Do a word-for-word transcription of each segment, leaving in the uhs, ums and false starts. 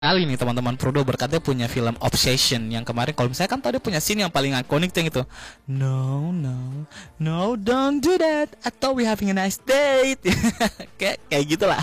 kali nih teman-teman Prodo berkatnya punya film Obsession yang kemarin kalau misalnya kan tadi punya scene yang paling ikonik yang itu no no no don't do that atau we having a nice date kayak kayak gitulah.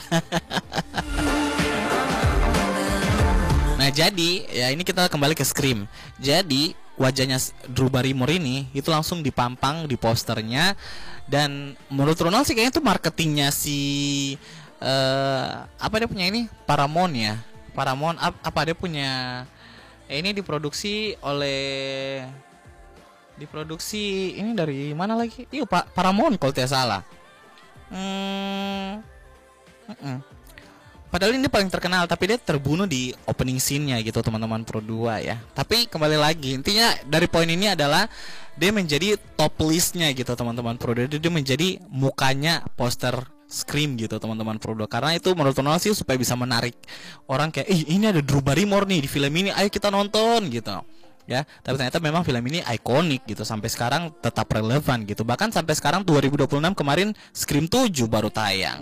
Nah jadi ya ini kita kembali ke Scream. Jadi wajahnya Drew Barrymore ini itu langsung dipampang di posternya, dan menurut Ronald sih kayaknya itu marketingnya si uh, apa dia punya ini Paramount ya. Paramount ap, apa dia punya eh, ini diproduksi oleh diproduksi ini dari mana lagi? Iya Pak Paramount kalau tidak salah. Hmm, uh -uh. Padahal ini paling terkenal, tapi dia terbunuh di opening scene-nya gitu teman-teman Pro dua ya. Tapi kembali lagi intinya dari poin ini adalah dia menjadi top list-nya gitu teman-teman Pro dua. Dia menjadi mukanya poster Scream gitu teman-teman Pro dua. Karena itu menurut Ronald sih supaya bisa menarik orang kayak ih ini ada Drew Barrymore nih di film ini, ayo kita nonton gitu ya. Tapi ternyata memang film ini ikonik gitu, sampai sekarang tetap relevan gitu. Bahkan sampai sekarang dua ribu dua puluh enam kemarin Scream tujuh baru tayang.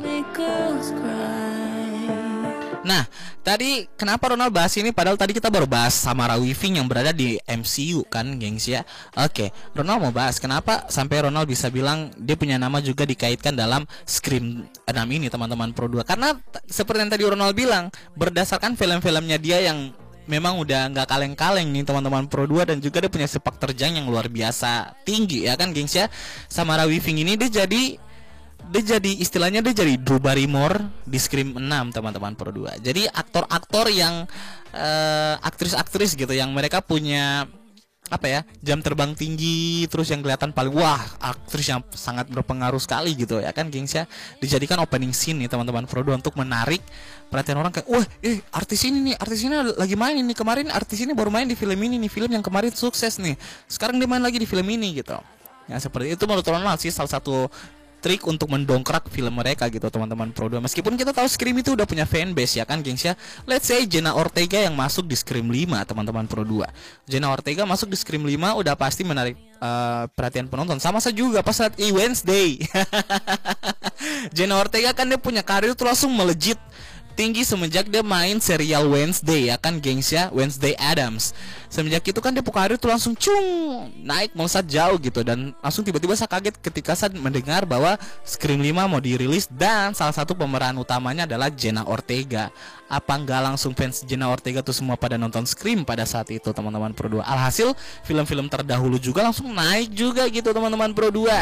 Nah, tadi kenapa Ronald bahas ini padahal tadi kita baru bahas Samara Weaving yang berada di M C U kan, gengs ya. Oke, Ronald mau bahas kenapa sampai Ronald bisa bilang dia punya nama juga dikaitkan dalam Scream enam ini teman-teman Pro dua. Karena seperti yang tadi Ronald bilang, berdasarkan film-filmnya dia yang memang udah nggak kaleng-kaleng nih teman-teman Pro dua, dan juga dia punya sepak terjang yang luar biasa tinggi ya kan, gengs ya. Samara Weaving ini dia jadi dia jadi istilahnya dia jadi Drew Barrymore di Scream enam teman-teman Pro dua. Jadi aktor-aktor yang uh, aktris-aktris gitu yang mereka punya apa ya, jam terbang tinggi, terus yang kelihatan paling wah, aktris yang sangat berpengaruh sekali gitu ya kan, gengs ya. Dijadikan opening scene nih teman-teman Pro dua untuk menarik perhatian orang kayak, wah, eh artis ini nih, artis ini lagi main ini, kemarin artis ini baru main di film ini nih, film yang kemarin sukses nih, sekarang dia main lagi di film ini gitu. Ya seperti itu menurut Ronald sih salah satu trik untuk mendongkrak film mereka gitu teman-teman Pro dua. Meskipun kita tahu Scream itu udah punya fanbase ya kan, gengs ya. Let's say Jenna Ortega yang masuk di Scream lima teman-teman Pro dua. Jenna Ortega masuk di Scream lima udah pasti menarik uh, perhatian penonton. Sama saja juga pas saat E Wednesday. Jenna Ortega kan dia punya karir tuh langsung melejit tinggi semenjak dia main serial Wednesday ya kan, gengs ya, Wednesday Addams. Semenjak itu kan dia karir tuh langsung cung naik melesat jauh gitu, dan langsung tiba-tiba saya kaget ketika saya mendengar bahwa Scream lima mau dirilis dan salah satu pemeran utamanya adalah Jenna Ortega. Apa enggak langsung fans Jenna Ortega tuh semua pada nonton Scream pada saat itu teman-teman Pro dua. Alhasil film-film terdahulu juga langsung naik juga gitu teman-teman Pro dua.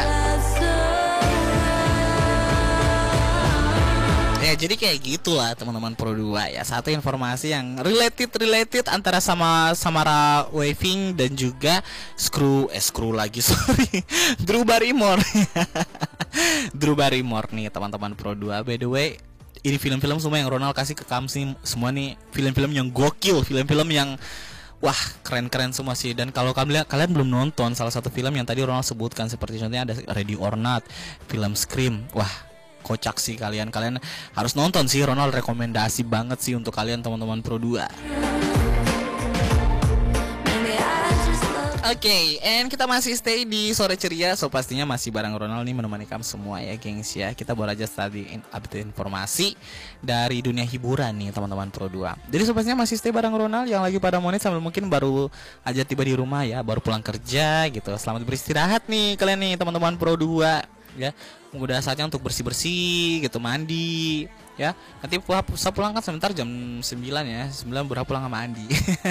Ya jadi kayak gitulah teman-teman Pro dua ya. Satu informasi yang related related antara sama Samara Weaving dan juga Screw eh Screw lagi sorry Drew Barrymore. Drew Barrymore nih teman-teman Pro dua. By the way, ini film-film semua yang Ronald kasih ke kamu semua nih film-film yang gokil, film-film yang wah keren-keren semua sih. Dan kalau kalian kalian belum nonton salah satu film yang tadi Ronald sebutkan, seperti contohnya ada Ready or Not, film Scream, wah kocak sih kalian. Kalian harus nonton sih, Ronald rekomendasi banget sih untuk kalian teman-teman Pro dua. Oke, okay, and kita masih stay di sore ceria. So pastinya masih bareng Ronald nih menemani kamu semua ya, gengs ya. Kita baru aja tadi update informasi dari dunia hiburan nih teman-teman Pro dua. Jadi so pastinya masih stay bareng Ronald yang lagi pada monit sambil mungkin baru aja tiba di rumah ya, baru pulang kerja gitu. Selamat beristirahat nih kalian nih teman-teman Pro dua ya. Udah saatnya untuk bersih-bersih gitu, mandi ya. Nanti saya pulang kan sebentar jam sembilan ya. sembilan berapa pulang sama Andi.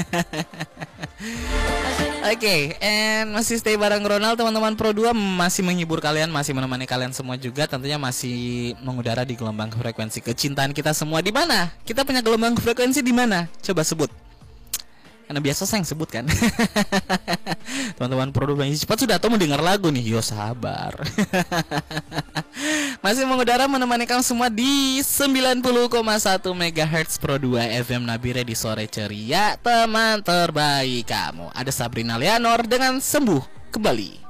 Oke, okay, and masih stay bareng Ronald teman-teman Pro dua, masih menghibur kalian, masih menemani kalian semua juga, tentunya masih mengudara di gelombang frekuensi kecintaan kita semua. Di mana? Kita punya gelombang frekuensi di mana? Coba sebut. Karena biasa saya yang sebut kan. Teman-teman Pro dua cepat sudah tahu mendengar lagu nih. Yo sabar. Masih mengudara menemani kamu semua di sembilan puluh koma satu megahertz Pro dua F M Nabire di sore ceria. Teman terbaik kamu. Ada Sabrina Leonor dengan Sembuh Kembali.